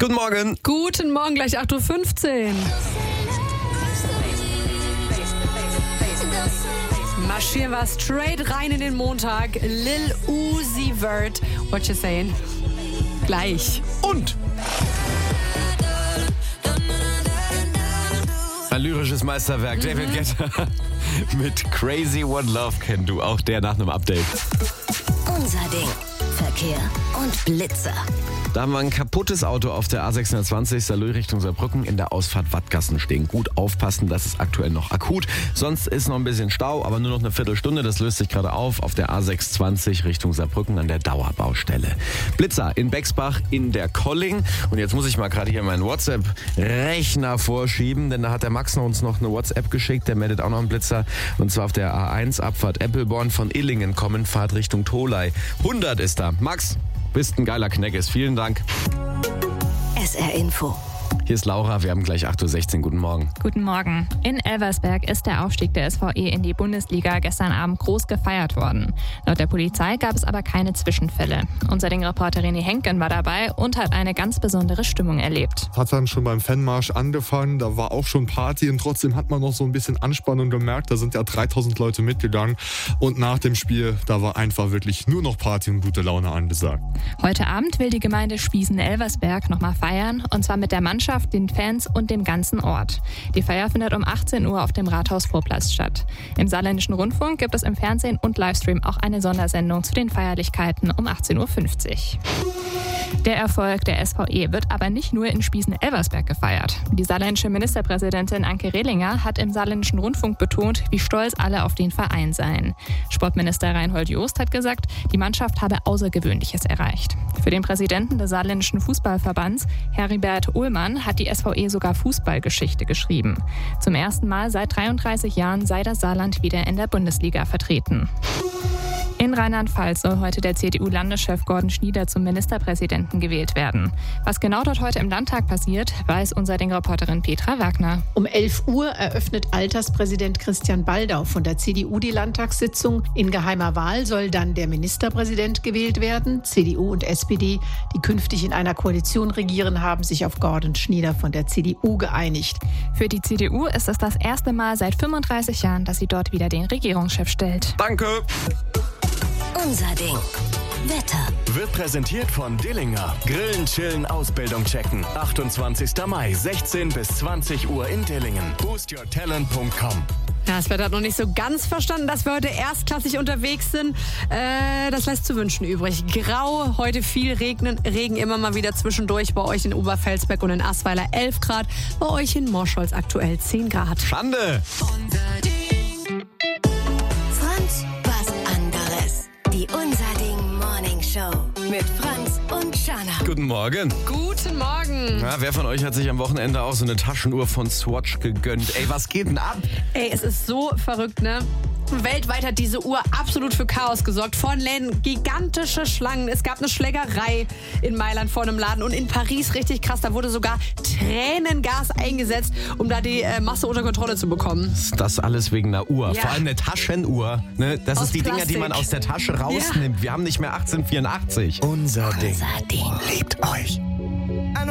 Guten Morgen. Guten Morgen, gleich 8.15 Uhr. Marschieren wir straight rein in den Montag. Lil Uzi Vert. What you saying? Gleich. Und ein lyrisches Meisterwerk. David Guetta mit Crazy What Love Can Do. Auch der nach einem Update. Unser Ding. Verkehr und Blitzer. Da haben wir ein kaputtes Auto auf der A620 Saarlouis Richtung Saarbrücken in der Ausfahrt Wattgassen stehen. Gut aufpassen, das ist aktuell noch akut. Sonst ist noch ein bisschen Stau, aber nur noch eine Viertelstunde. Das löst sich gerade auf der A620 Richtung Saarbrücken an der Dauerbaustelle. Blitzer in Bexbach in der Colling. Und jetzt muss ich mal gerade hier meinen WhatsApp-Rechner vorschieben, denn da hat der Max uns noch eine WhatsApp geschickt. Der meldet auch noch einen Blitzer. Und zwar auf der A1 Abfahrt Eppelborn von Illingen kommen, Fahrt Richtung Tholey. 100 ist da. Max, bist ein geiler Kneckes. Vielen Dank. SR Info. Hier ist Laura, wir haben gleich 8.16 Uhr. Guten Morgen. Guten Morgen. In Elversberg ist der Aufstieg der SVE in die Bundesliga gestern Abend groß gefeiert worden. Laut der Polizei gab es aber keine Zwischenfälle. Unser Ding-Reporter René Henken war dabei und hat eine ganz besondere Stimmung erlebt. Hat dann schon beim Fanmarsch angefangen, da war auch schon Party und trotzdem hat man noch so ein bisschen Anspannung gemerkt. Da sind ja 3000 Leute mitgegangen und nach dem Spiel, da war einfach wirklich nur noch Party und gute Laune angesagt. Heute Abend will die Gemeinde Spiesen-Elversberg nochmal feiern und zwar mit der Mannschaft, den Fans und dem ganzen Ort. Die Feier findet um 18 Uhr auf dem Rathausvorplatz statt. Im Saarländischen Rundfunk gibt es im Fernsehen und Livestream auch eine Sondersendung zu den Feierlichkeiten um 18.50 Uhr. Der Erfolg der SVE wird aber nicht nur in Spiesen-Elversberg gefeiert. Die saarländische Ministerpräsidentin Anke Rehlinger hat im Saarländischen Rundfunk betont, wie stolz alle auf den Verein seien. Sportminister Reinhold Jost hat gesagt, die Mannschaft habe Außergewöhnliches erreicht. Für den Präsidenten des Saarländischen Fußballverbands, Heribert Uhlmann, hat die SVE sogar Fußballgeschichte geschrieben. Zum ersten Mal seit 33 Jahren sei das Saarland wieder in der Bundesliga vertreten. In Rheinland-Pfalz soll heute der CDU-Landeschef Gordon Schnieder zum Ministerpräsidenten gewählt werden. Was genau dort heute im Landtag passiert, weiß unser Ding-Reporterin Petra Wagner. Um 11 Uhr eröffnet Alterspräsident Christian Baldau von der CDU die Landtagssitzung. In geheimer Wahl soll dann der Ministerpräsident gewählt werden. CDU und SPD, die künftig in einer Koalition regieren, haben sich auf Gordon Schnieder von der CDU geeinigt. Für die CDU ist es das erste Mal seit 35 Jahren, dass sie dort wieder den Regierungschef stellt. Danke. Unser Ding. Wetter. Wird präsentiert von Dillinger. Grillen, chillen, Ausbildung checken. 28. Mai, 16 bis 20 Uhr in Dillingen. boostyourtalent.com. Ja, das Wetter hat noch nicht so ganz verstanden, dass wir heute erstklassig unterwegs sind. Das lässt zu wünschen übrig. Grau, heute viel regnen, Regen immer mal wieder zwischendurch. Bei euch in Oberfelsberg und in Asweiler 11 Grad. Bei euch in Morscholz aktuell 10 Grad. Schande. Franz, was anderes. Die Unser Ding Morning Show mit Franz und Shana. Guten Morgen. Guten Morgen. Ja, wer von euch hat sich am Wochenende auch so eine Taschenuhr von Swatch gegönnt? Ey, was geht denn ab? Ey, es ist so verrückt, ne? Weltweit hat diese Uhr absolut für Chaos gesorgt. Vor den Läden gigantische Schlangen. Es gab eine Schlägerei in Mailand vor einem Laden und in Paris richtig krass. Da wurde sogar Tränengas eingesetzt, um da die Masse unter Kontrolle zu bekommen. Das alles wegen einer Uhr. Ja. Vor allem eine Taschenuhr. Ne? Das Aus ist die Dinger, die man Plastik. aus der Tasche rausnimmt. Wir haben nicht mehr 1884. Unser Ding. Unser Ding. Liebt euch.